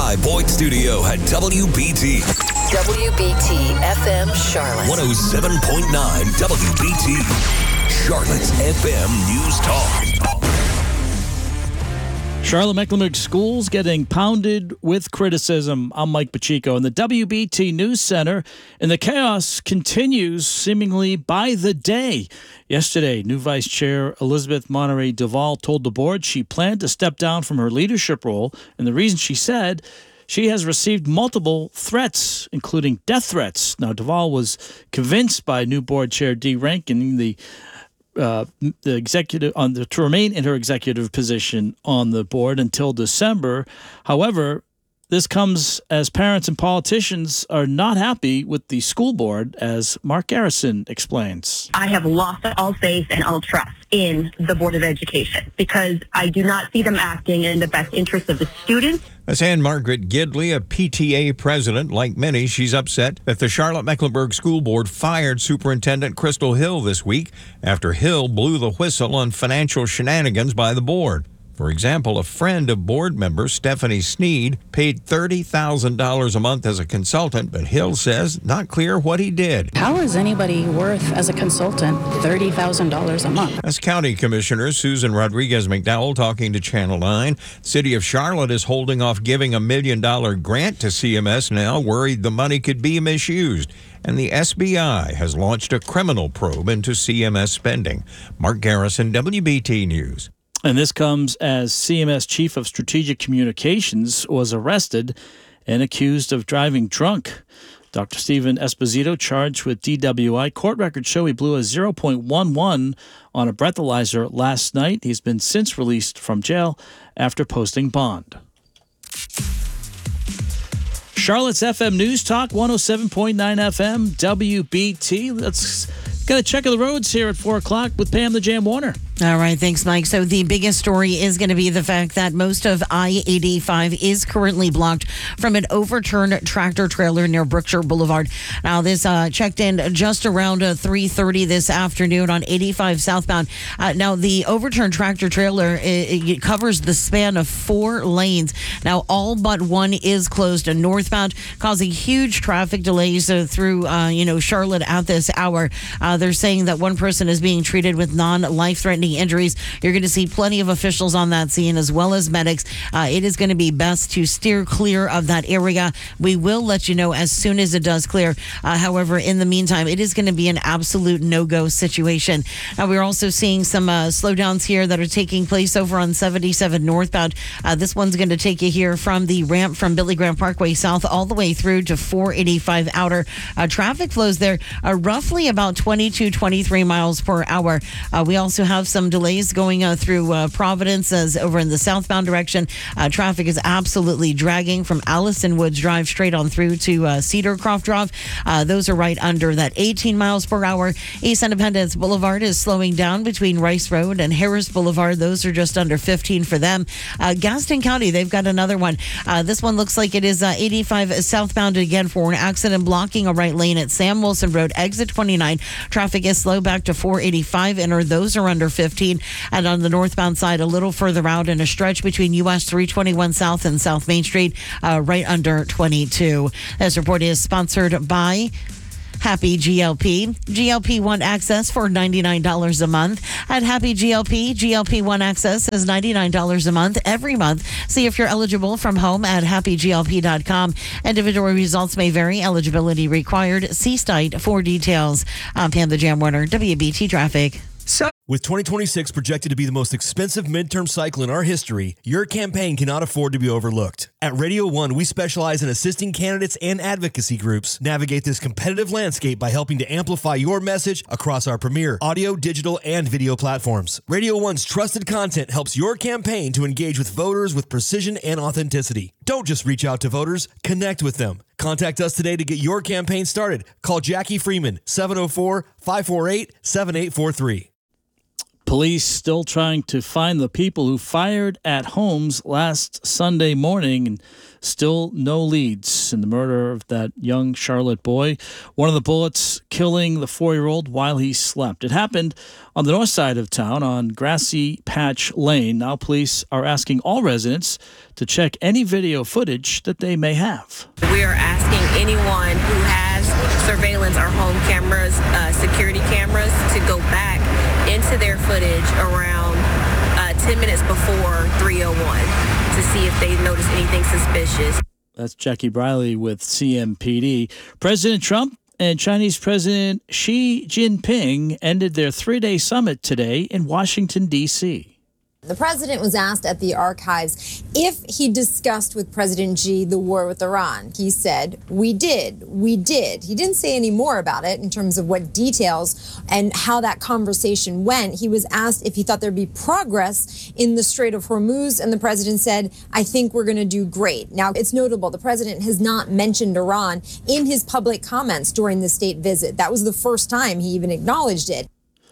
live Boyd Studio at WBT. WBT FM Charlotte. 107.9 WBT. Charlotte's FM News Talk. Charlotte-Mecklenburg schools getting pounded with criticism. I'm Mike Pacheco in the WBT News Center, and the chaos continues seemingly by the day. Yesterday, new Vice Chair Elizabeth Monterey Duvall told the board she planned to step down from her leadership role, and the reason she said she has received multiple threats, including death threats. Now, Duvall was convinced by new board chair Dee Rankin, the executive to remain in her executive position on the board until December. However, this comes as parents and politicians are not happy with the school board, as Mark Garrison explains. I have lost all faith and all trust in the Board of Education because I do not see them acting in the best interest of the students. That's Ann Margaret Gidley, a PTA president. Like many, she's upset that the Charlotte-Mecklenburg School Board fired Superintendent Crystal Hill this week after Hill blew the whistle on financial shenanigans by the board. For example, a friend of board member Stephanie Sneed paid $30,000 a month as a consultant, but Hill says not clear what he did. How is anybody worth, as a consultant, $30,000 a month? As County Commissioner Susan Rodriguez McDowell talking to Channel 9, City of Charlotte is holding off giving $1 million grant to CMS now, worried the money could be misused. And the SBI has launched a criminal probe into CMS spending. Mark Garrison, WBT News. And this comes as CMS Chief of Strategic Communications was arrested and accused of driving drunk. Dr. Stephen Esposito charged with DWI. Court records show he blew a 0.11 on a breathalyzer last night. He's been since released from jail after posting bond. Charlotte's FM News Talk, 107.9 FM, WBT. Let's get a check of the roads here at 4 o'clock with Pam the Jam Warner. All right, thanks, Mike. So the biggest story is going to be the fact that most of I-85 is currently blocked from an overturned tractor trailer near Brookshire Boulevard. Now, this checked in just around 3:30 this afternoon on 85 southbound. Now, the overturned tractor trailer, it covers the span of 4 lanes. Now, all but one is closed northbound, causing huge traffic delays through, Charlotte at this hour. They're saying that one person is being treated with non-life-threatening injuries. You're going to see plenty of officials on that scene as well as medics. It is going to be best to steer clear of that area. We will let you know as soon as it does clear. However, in the meantime, it is going to be an absolute no-go situation. Now, we're also seeing some slowdowns here that are taking place over on 77 northbound. This one's going to take you here from the ramp from Billy Graham Parkway south all the way through to 485 outer. Traffic flows there roughly about 23 miles per hour. We also have some delays going through Providence as over in the southbound direction. Traffic is absolutely dragging from Allison Woods Drive straight on through to Cedarcroft Drive. Those are right under that 18 miles per hour. East Independence Boulevard is slowing down between Rice Road and Harris Boulevard. Those are just under 15 for them. Gaston County, they've got another one. This one looks like it is 85 southbound again for an accident blocking a right lane at Sam Wilson Road, exit 29. Traffic is slow back to 485 enter. Those are under 15. And on the northbound side, a little further out in a stretch between US 321 South and South Main Street, right under 22. This report is sponsored by Happy GLP. GLP-1 access for $99 a month. At Happy GLP, GLP-1 access is $99 a month every month. See if you're eligible from home at happyglp.com. Individual results may vary. Eligibility required. See site for details. I'm Pam the Jam Warner, WBT Traffic. With 2026 projected to be the most expensive midterm cycle in our history, your campaign cannot afford to be overlooked. At Radio 1, we specialize in assisting candidates and advocacy groups navigate this competitive landscape by helping to amplify your message across our premier audio, digital, and video platforms. Radio 1's trusted content helps your campaign to engage with voters with precision and authenticity. Don't just reach out to voters, connect with them. Contact us today to get your campaign started. Call Jackie Freeman, 704-548-7843. Police still trying to find the people who fired at homes last Sunday morning, and still no leads in the murder of that young Charlotte boy. One of the bullets killing the 4-year-old while he slept. It happened on the north side of town on Grassy Patch Lane. Now police are asking all residents to check any video footage that they may have. We are asking anyone who has surveillance or home cameras, security cameras, to go back into their footage around 10 minutes before 3:01 to see if they notice anything suspicious. That's Jackie Briley with CMPD. President Trump and Chinese President Xi Jinping ended their 3-day summit today in Washington, D.C. The president was asked at the archives if he discussed with President Xi the war with Iran. He said, we did. He didn't say any more about it in terms of what details and how that conversation went. He was asked if he thought there'd be progress in the Strait of Hormuz, and the president said, I think we're going to do great. Now, it's notable the president has not mentioned Iran in his public comments during the state visit. That was the first time he even acknowledged it.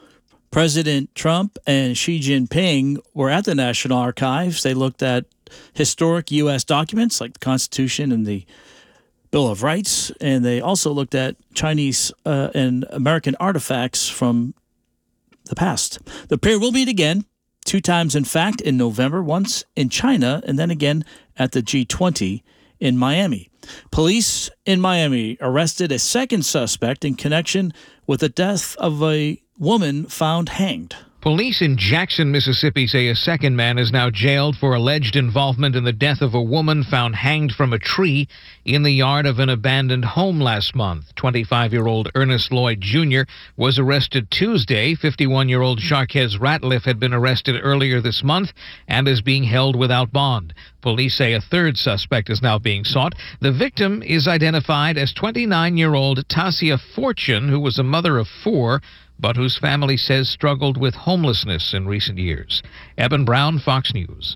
President Trump and Xi Jinping were at the National Archives. They looked at historic U.S. documents like the Constitution and the Bill of Rights, and they also looked at Chinese and American artifacts from the past. The pair will meet again 2 times, in fact, in November, once in China and then again at the G20 in Miami. Police in Miami arrested a second suspect in connection with the death of a woman found hanged. Police in Jackson, Mississippi say a second man is now jailed for alleged involvement in the death of a woman found hanged from a tree in the yard of an abandoned home last month. 25-year-old Ernest Lloyd Jr. was arrested Tuesday. 51-year-old Sharquez Ratliff had been arrested earlier this month and is being held without bond. Police say a third suspect is now being sought. The victim is identified as 29-year-old Tasia Fortune, who was a mother of 4, but whose family says struggled with homelessness in recent years. Eben Brown, Fox News.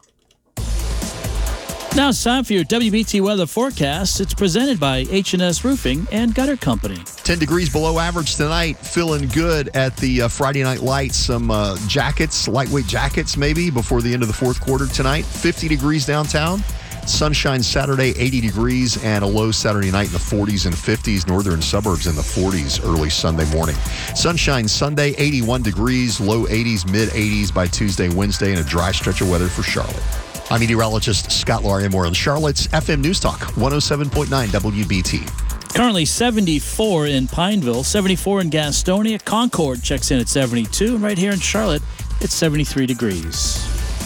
Now it's time for your WBT weather forecast. It's presented by H&S Roofing and Gutter Company. 10 degrees below average tonight. Feeling good at the Friday Night Lights. Some jackets, lightweight jackets maybe, before the end of the fourth quarter tonight. 50 degrees downtown. Sunshine Saturday, 80 degrees, and a low Saturday night in the 40s and 50s. Northern suburbs in the 40s early Sunday morning. Sunshine Sunday, 81 degrees, low 80s, mid 80s by Tuesday, Wednesday, and a dry stretch of weather for Charlotte. I'm meteorologist Scott Larimore on Charlotte's FM News Talk, 107.9 WBT. Currently 74 in Pineville, 74 in Gastonia. Concord checks in at 72, and right here in Charlotte, it's 73 degrees.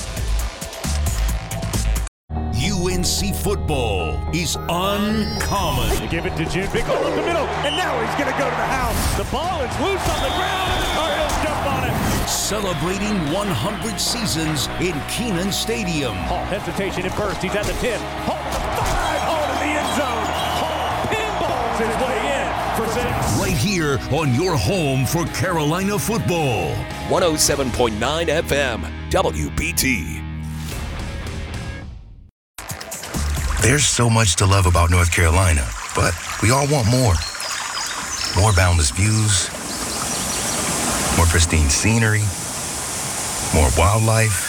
UNC football is uncommon. They give it to June. Big hole in the middle, and now he's going to go to the house. The ball is loose on the ground, and the Cardinals jump on it. Celebrating 100 seasons in Kenan Stadium. Hall hesitation at first. He's at the 10. Hall to the 5. Hall in the end zone. Hall pinballs his way in for 6. Right here on your home for Carolina football. 107.9 FM, WBT. There's so much to love about North Carolina, but we all want more. More boundless views, more pristine scenery, more wildlife,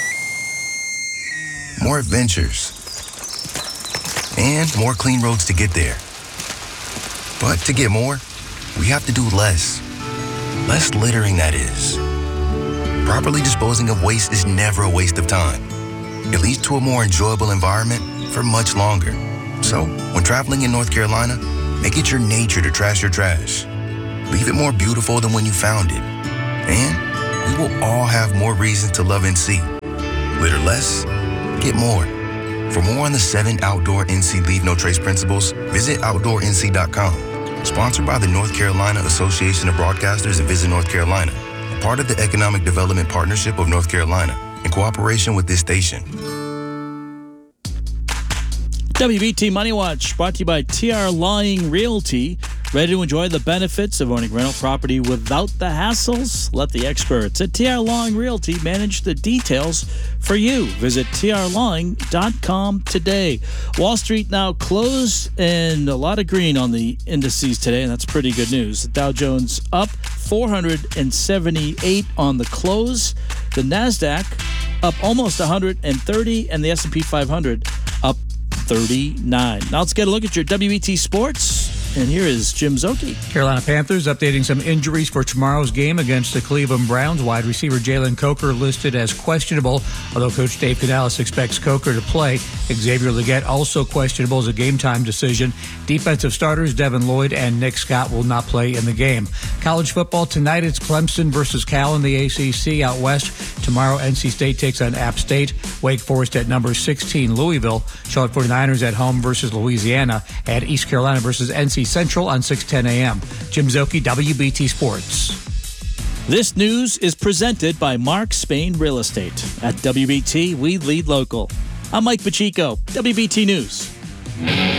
more adventures, and more clean roads to get there. But to get more, we have to do less. Less littering, that is. Properly disposing of waste is never a waste of time. It leads to a more enjoyable environment for much longer. So, when traveling in North Carolina, make it your nature to trash your trash. Leave it more beautiful than when you found it. And we will all have more reasons to love NC. Litter less, get more. For more on the 7 outdoor NC Leave No Trace principles, visit OutdoorNC.com. Sponsored by the North Carolina Association of Broadcasters and Visit North Carolina. Part of the Economic Development Partnership of North Carolina, in cooperation with this station. WBT Money Watch brought to you by TR Lying Realty. Ready to enjoy the benefits of owning rental property without the hassles? Let the experts at TR Lawing Realty manage the details for you. Visit trlawing.com today. Wall Street now closed and a lot of green on the indices today, and that's pretty good news. The Dow Jones up 478 on the close. The NASDAQ up almost 130, and the S&P 500 up 39. Now let's get a look at your WBT Sports. And here is Jim Szoke. Carolina Panthers updating some injuries for tomorrow's game against the Cleveland Browns. Wide receiver Jalen Coker listed as questionable, although Coach Dave Canales expects Coker to play. Xavier Legette also questionable as a game-time decision. Defensive starters Devin Lloyd and Nick Scott will not play in the game. College football tonight, it's Clemson versus Cal in the ACC out west. Tomorrow, NC State takes on App State. Wake Forest at number 16, Louisville. Charlotte 49ers at home versus Louisiana. And East Carolina versus NC Central on 6:10 a.m. Jim Szoke, WBT Sports. This news is presented by Mark Spain Real Estate. At WBT, we lead local. I'm Mike Pacheco, WBT News.